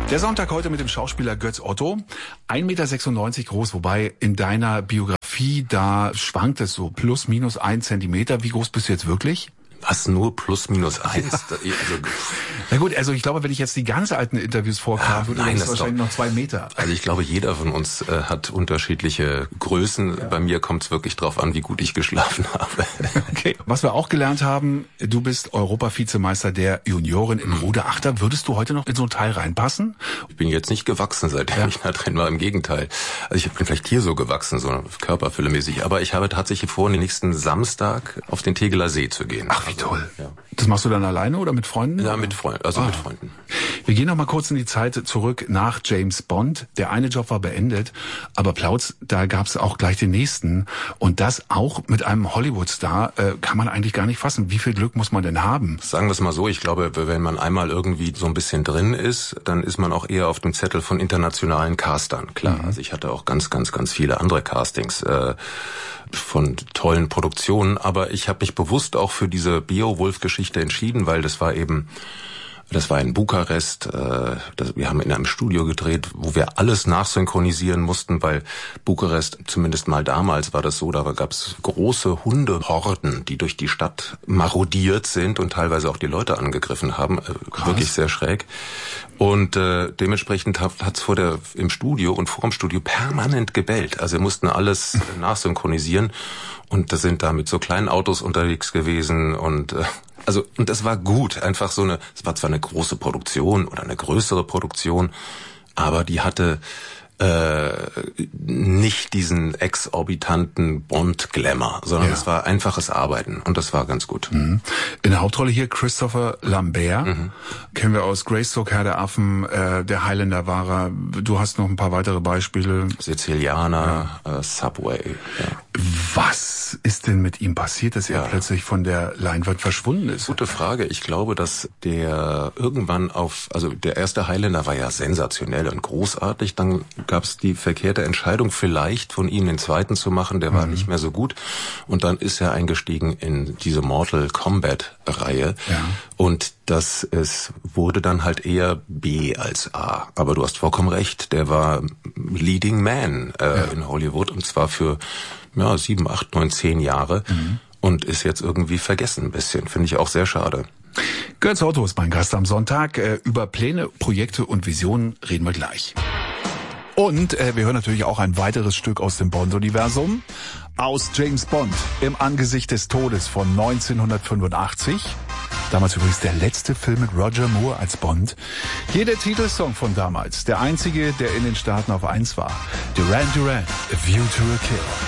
Der Sonntag heute mit dem Schauspieler Götz Otto. 1,96 Meter groß, wobei in deiner Biografie, da schwankt es so plus minus 1 Zentimeter. Wie groß bist du jetzt wirklich? Was, nur plus minus 1? Also, na gut, also ich glaube, wenn ich jetzt die ganz alten Interviews vorkam, würde das wahrscheinlich noch 2 Meter. Also ich glaube, jeder von uns hat unterschiedliche Größen. Ja. Bei mir kommt es wirklich drauf an, wie gut ich geschlafen habe. Okay. Was wir auch gelernt haben, du bist Europa-Vizemeister der Junioren im Ruderachter. Würdest du heute noch in so ein Teil reinpassen? Ich bin jetzt nicht gewachsen, seitdem ich da drin war. Im Gegenteil. Also ich bin vielleicht hier so gewachsen, so körperfüllemäßig. Aber ich habe tatsächlich vor, den nächsten Samstag auf den Tegeler See zu gehen. Ach, wie toll. Ja. Das machst du dann alleine oder mit Freunden? Ja, mit Freunden, mit Freunden. Wir gehen noch mal kurz in die Zeit zurück nach James Bond. Der eine Job war beendet, aber Plautz, da gab's auch gleich den nächsten. Und das auch mit einem Hollywood-Star, kann man eigentlich gar nicht fassen. Wie viel Glück muss man denn haben? Sagen wir es mal so, ich glaube, wenn man einmal irgendwie so ein bisschen drin ist, dann ist man auch eher auf dem Zettel von internationalen Castern. Klar, also ich hatte auch ganz viele andere Castings von tollen Produktionen, aber ich habe mich bewusst auch für diese Beowulf-Geschichte entschieden, weil das war in Bukarest, wir haben in einem Studio gedreht, wo wir alles nachsynchronisieren mussten, weil Bukarest, zumindest mal damals war das so, da gab es große Hundehorden, die durch die Stadt marodiert sind und teilweise auch die Leute angegriffen haben, wirklich sehr schräg. Und dementsprechend hat's im Studio und vor dem Studio permanent gebellt. Also wir mussten alles nachsynchronisieren und da sind da mit so kleinen Autos unterwegs gewesen und das war gut, einfach es war zwar eine große Produktion oder eine größere Produktion, aber die hatte nicht diesen exorbitanten Bond-Glamour, sondern es war einfaches Arbeiten und das war ganz gut. In der Hauptrolle hier Christopher Lambert, kennen wir aus Greystoke, Herr der Affen, der Highlander war er. Du hast noch ein paar weitere Beispiele. Sizilianer, Subway. Ja. Was ist denn mit ihm passiert, dass er plötzlich von der Leinwand verschwunden ist? Gute Frage. Ich glaube, dass der irgendwann der erste Highlander war ja sensationell und großartig. Dann gab es die verkehrte Entscheidung, vielleicht von ihm den zweiten zu machen. Der war nicht mehr so gut. Und dann ist er eingestiegen in diese Mortal Kombat-Reihe. Ja. Und es wurde dann halt eher B als A. Aber du hast vollkommen recht. Der war Leading Man in Hollywood und zwar für 7, 8, 9, 10 Jahre und ist jetzt irgendwie vergessen ein bisschen. Finde ich auch sehr schade. Götz Otto ist mein Gast am Sonntag. Über Pläne, Projekte und Visionen reden wir gleich. Und wir hören natürlich auch ein weiteres Stück aus dem Bond-Universum. Aus James Bond, Im Angesicht des Todes von 1985. Damals übrigens der letzte Film mit Roger Moore als Bond. Hier der Titelsong von damals. Der einzige, der in den Staaten auf 1 war. Duran Duran, A View to a Kill.